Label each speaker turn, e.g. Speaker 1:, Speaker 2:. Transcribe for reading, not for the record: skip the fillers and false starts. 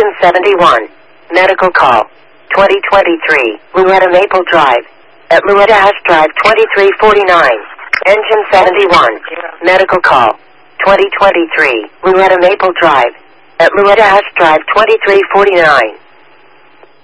Speaker 1: Engine 71. Medical call. 2023. Louetta Maple Drive. At Louetta Hash Drive 2349. Engine 71. Medical call. 2023. Louetta Maple Drive. At Louetta Hash Drive 2349.